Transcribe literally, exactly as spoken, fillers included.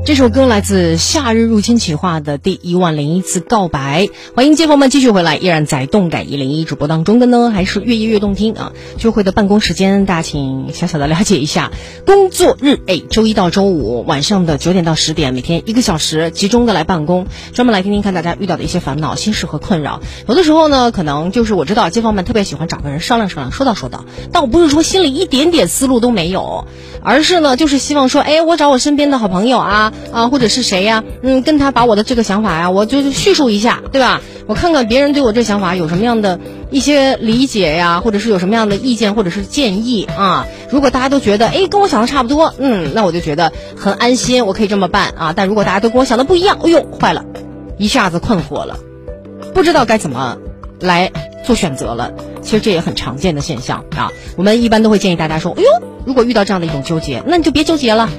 这首歌来自夏日入侵企划的第一万零一次告白。欢迎街坊们继续回来，依然在动感一零一直播当中的呢，还是越夜越动听啊。聚会的办公时间，大家请小小的了解一下。工作日，哎，周一到周五晚上的九点到十点，每天一个小时，集中的来办公，专门来听听看大家遇到的一些烦恼、心事和困扰。有的时候呢，可能就是我知道街坊们特别喜欢找个人商量商量，说道说道，但我不是说心里一点点思路都没有，而是呢，就是希望说，哎，我找我身边的好朋友啊。啊，或者是谁呀、啊？嗯，跟他把我的这个想法呀、啊，我就叙述一下，对吧？我看看别人对我这想法有什么样的一些理解呀，或者是有什么样的意见或者是建议啊。如果大家都觉得，哎，跟我想的差不多，嗯，那我就觉得很安心，我可以这么办啊。但如果大家都跟我想的不一样，哎呦，坏了，一下子困惑了，不知道该怎么来做选择了。其实这也很常见的现象啊。我们一般都会建议大家说，哎呦，如果遇到这样的一种纠结，那你就别纠结了。